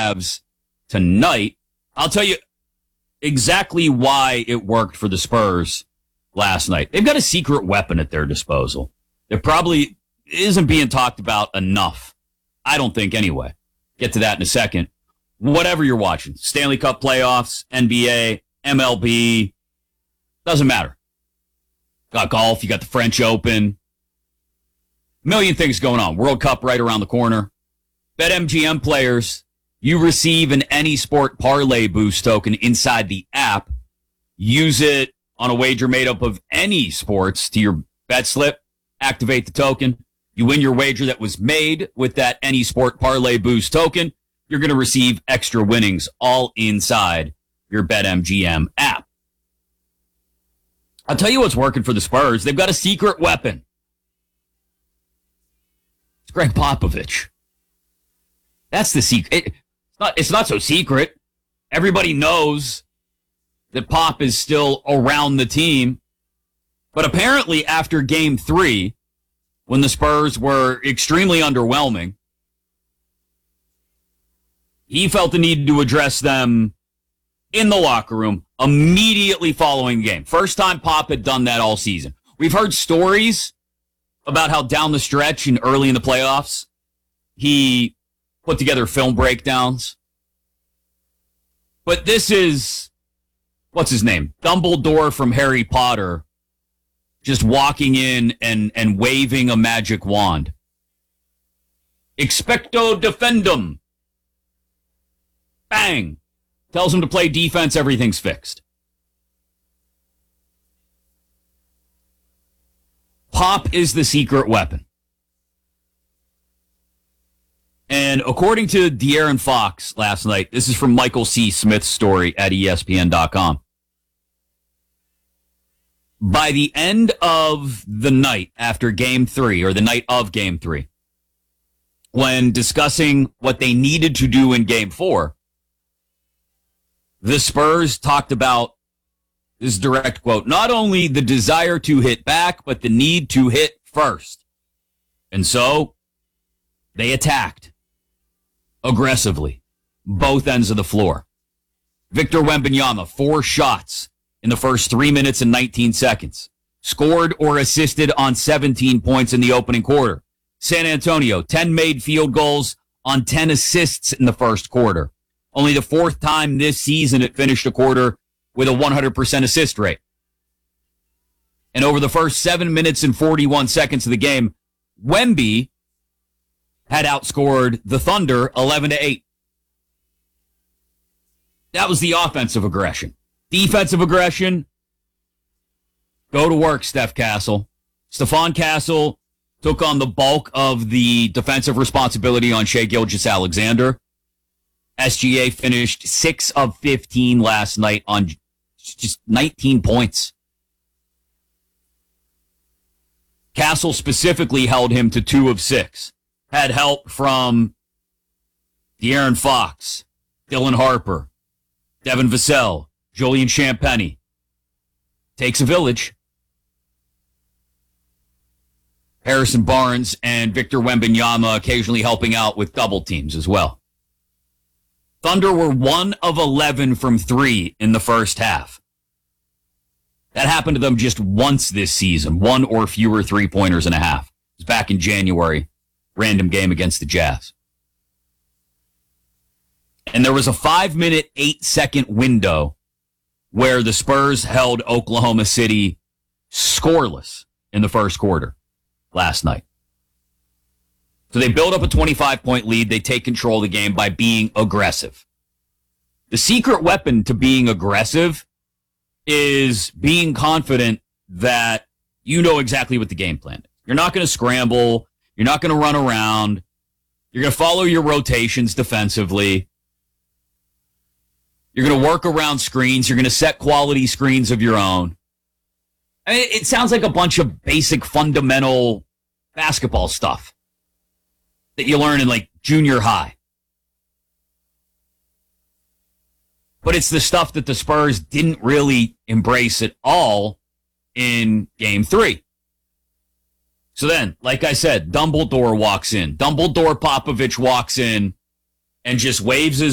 Cavs tonight. I'll tell you exactly why it worked for the Spurs last night. They've got a secret weapon at their disposal. It probably isn't being talked about enough. I don't think anyway. Get to that in a second. Whatever you're watching, Stanley Cup playoffs, NBA, MLB, doesn't matter. Got golf, you got the French Open. Million things going on. World Cup right around the corner. BetMGM players, you receive an Any Sport Parlay Boost token inside the app. Use it on a wager made up of any sports to your bet slip. Activate the token. You win your wager that was made with that Any Sport Parlay Boost token. You're going to receive extra winnings all inside your BetMGM app. I'll tell you what's working for the Spurs. They've got a secret weapon. It's Greg Popovich. That's the secret. It's not so secret. Everybody knows that Pop is still around the team. But apparently after Game 3, when the Spurs were extremely underwhelming, he felt the need to address them in the locker room immediately following the game. First time Pop had done that all season. We've heard stories about how down the stretch and early in the playoffs, he put together film breakdowns. But this is, what's his name? Dumbledore from Harry Potter just walking in and waving a magic wand. Expecto defendum. Bang. Tells him to play defense, everything's fixed. Pop is the secret weapon. And according to De'Aaron Fox last night, this is from Michael C. Smith's story at ESPN.com. By the end of the night after Game 3, or the night of Game 3, when discussing what they needed to do in Game 4, the Spurs talked about, this is a direct quote, not only the desire to hit back, but the need to hit first. And so they attacked aggressively, both ends of the floor. Victor Wembanyama, 4 shots in the first 3 minutes and 19 seconds. Scored or assisted on 17 points in the opening quarter. San Antonio, 10 made field goals on 10 assists in the first quarter. Only the 4th time this season it finished a quarter with a 100% assist rate. And over the first 7 minutes and 41 seconds of the game, Wemby had outscored the Thunder 11-8. That was the offensive aggression. Defensive aggression, go to work, Steph Castle. Stephon Castle took on the bulk of the defensive responsibility on Shai Gilgeous-Alexander. SGA finished 6 of 15 last night on just 19 points. Castle specifically held him to 2 of 6. Had help from De'Aaron Fox, Dylan Harper, Devin Vassell, Julian Champagnie. Takes a village. Harrison Barnes and Victor Wembanyama occasionally helping out with double teams as well. Thunder were 1 of 11 from 3 in the first half. That happened to them just once this season. 1 or fewer three-pointers and a half. It was back in January. Random game against the Jazz. And there was a 5-minute, 8-second window where the Spurs held Oklahoma City scoreless in the first quarter last night. So they build up a 25-point lead. They take control of the game by being aggressive. The secret weapon to being aggressive is being confident that you know exactly what the game plan is. You're not going to scramble. You're not going to run around. You're going to follow your rotations defensively. You're going to work around screens. You're going to set quality screens of your own. I mean, it sounds like a bunch of basic fundamental basketball stuff that you learn in like junior high. But it's the stuff that the Spurs didn't really embrace at all in Game 3. So then, like I said, Dumbledore walks in. Dumbledore Popovich walks in and just waves his